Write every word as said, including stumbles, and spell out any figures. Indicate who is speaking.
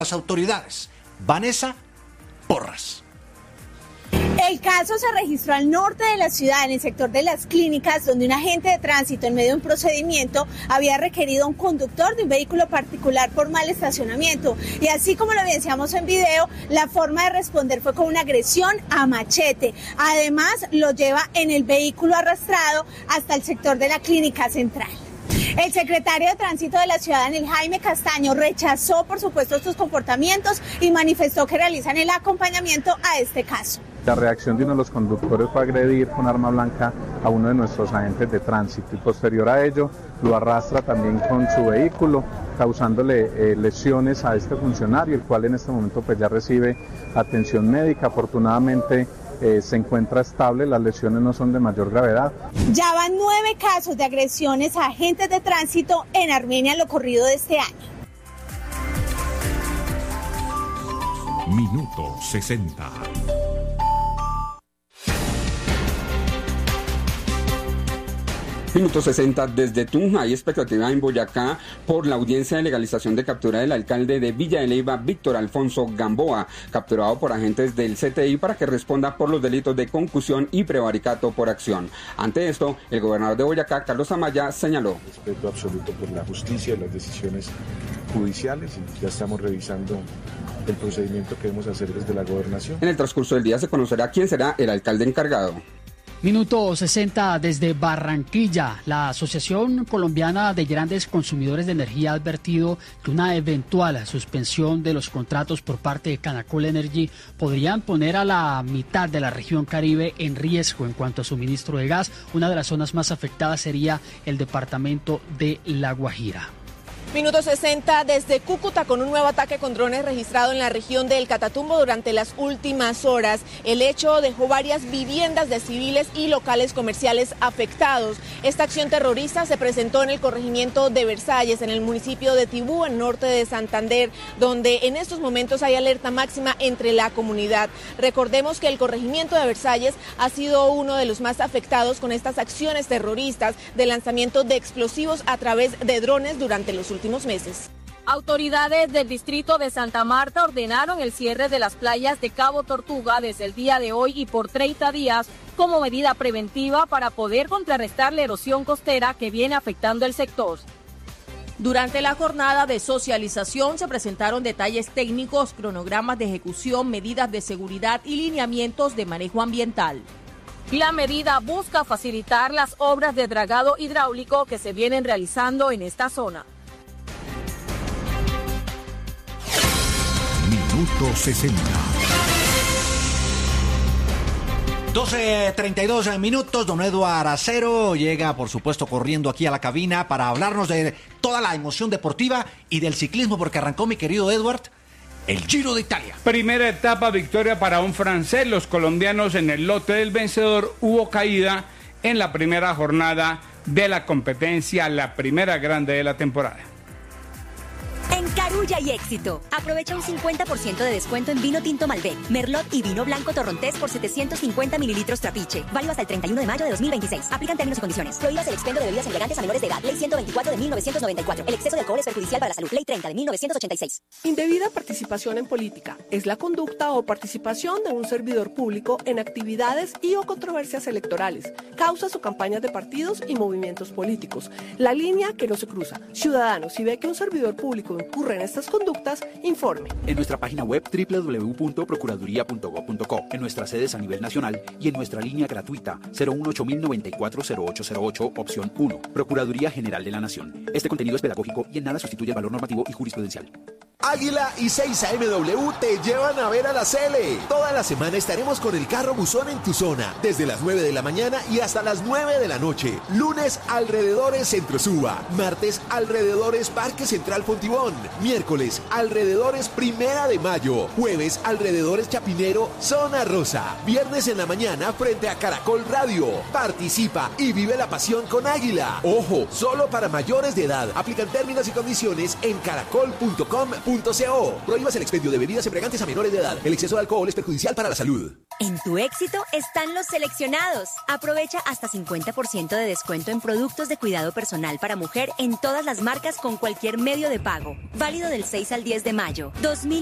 Speaker 1: las autoridades. Vanessa Porras.
Speaker 2: El caso se registró al norte de la ciudad, en el sector de las clínicas, donde un agente de tránsito en medio de un procedimiento había requerido a un conductor de un vehículo particular por mal estacionamiento. Y así como lo evidenciamos en video, la forma de responder fue con una agresión a machete. Además, lo lleva en el vehículo arrastrado hasta el sector de la clínica central. El secretario de Tránsito de la ciudad, Daniel Jaime Castaño, rechazó, por supuesto, estos comportamientos y manifestó que realizan el acompañamiento a este caso.
Speaker 3: La reacción de uno de los conductores fue agredir con arma blanca a uno de nuestros agentes de tránsito y posterior a ello lo arrastra también con su vehículo, causándole eh, lesiones a este funcionario, el cual en este momento pues ya recibe atención médica. Afortunadamente Eh, se encuentra estable, las lesiones no son de mayor gravedad.
Speaker 2: Ya van nueve casos de agresiones a agentes de tránsito en Armenia en lo corrido de este año.
Speaker 4: Minuto sesenta.
Speaker 5: Minuto sesenta, desde Tunja hay expectativa en Boyacá por la audiencia de legalización de captura del alcalde de Villa de Leyva, Víctor Alfonso Gamboa, capturado por agentes del C T I para que responda por los delitos de concusión y prevaricato por acción. Ante esto, el gobernador de Boyacá, Carlos Amaya, señaló:
Speaker 6: respeto absoluto por la justicia y las decisiones judiciales, y ya estamos revisando el procedimiento que debemos hacer desde la gobernación.
Speaker 5: En el transcurso del día se conocerá quién será el alcalde encargado.
Speaker 7: Minuto sesenta desde Barranquilla. La Asociación Colombiana de Grandes Consumidores de Energía ha advertido que una eventual suspensión de los contratos por parte de Canacol Energy podrían poner a la mitad de la región Caribe en riesgo en cuanto a suministro de gas. Una de las zonas más afectadas sería el departamento de La Guajira.
Speaker 8: Minuto sesenta desde Cúcuta, con un nuevo ataque con drones registrado en la región del Catatumbo durante las últimas horas. El hecho dejó varias viviendas de civiles y locales comerciales afectados. Esta acción terrorista se presentó en el corregimiento de Versalles, en el municipio de Tibú, en norte de Santander, donde en estos momentos hay alerta máxima entre la comunidad. Recordemos que el corregimiento de Versalles ha sido uno de los más afectados con estas acciones terroristas de lanzamiento de explosivos a través de drones durante los últimos meses.
Speaker 9: Autoridades del distrito de Santa Marta ordenaron el cierre de las playas de Cabo Tortuga desde el día de hoy y por treinta días como medida preventiva para poder contrarrestar la erosión costera que viene afectando el sector.
Speaker 10: Durante la jornada de socialización se presentaron detalles técnicos, cronogramas de ejecución, medidas de seguridad y lineamientos de manejo ambiental.
Speaker 9: La medida busca facilitar las obras de dragado hidráulico que se vienen realizando en esta zona.
Speaker 4: Minuto sesenta.
Speaker 1: doce treinta y dos minutos, don Eduardo Acero llega, por supuesto, corriendo aquí a la cabina para hablarnos de toda la emoción deportiva y del ciclismo, porque arrancó, mi querido Edward, el Giro de Italia.
Speaker 11: Primera etapa, victoria para un francés. Los colombianos en el lote del vencedor. Hubo caída en la primera jornada de la competencia, la primera grande de la temporada.
Speaker 12: En Carulla y Éxito, aprovecha un cincuenta por ciento de descuento en vino tinto Malbec, Merlot y vino blanco Torrontés por setecientos cincuenta mililitros Trapiche. Válido hasta el treinta y uno de mayo de dos mil veintiséis. Aplican términos y condiciones. Prohíbas el expendio de bebidas embriagantes a menores de edad. Ley ciento veinticuatro de mil novecientos noventa y cuatro. El exceso de alcohol es perjudicial para la salud. Ley treinta de mil novecientos ochenta y seis.
Speaker 13: Indebida participación en política es la conducta o participación de un servidor público en actividades y o controversias electorales, causas o campañas de partidos y movimientos políticos. La línea que no se cruza. Ciudadano, si ve que un servidor público incurre en estas conductas, informe.
Speaker 14: En nuestra página web doble u doble u doble u punto procuraduría punto gob punto co, en nuestras sedes a nivel nacional y en nuestra línea gratuita cero uno ocho mil noventa y cuatro cero ocho cero ocho, opción uno. Procuraduría General de la Nación. Este contenido es pedagógico y en nada sustituye el valor normativo y jurisprudencial.
Speaker 15: Águila y seis A M W te llevan a ver a la Cele. Toda la semana estaremos con el carro buzón en tu zona, desde las nueve de la mañana y hasta las nueve de la noche. Lunes, alrededores Centro Suba. Martes, alrededores Parque Central Fontibón. Miércoles, alrededores Primera de Mayo. Jueves, alrededores Chapinero, Zona Rosa. Viernes en la mañana, frente a Caracol Radio. Participa y vive la pasión con Águila. Ojo, solo para mayores de edad. Aplican términos y condiciones en caracol punto com punto co. punto co. Prohíbas el expendio de bebidas embriagantes a menores de edad. El exceso de alcohol es perjudicial para la salud.
Speaker 12: En tu éxito están los seleccionados. Aprovecha hasta cincuenta por ciento de descuento en productos de cuidado personal para mujer en todas las marcas con cualquier medio de pago. Válido del seis al diez de mayo. dos mil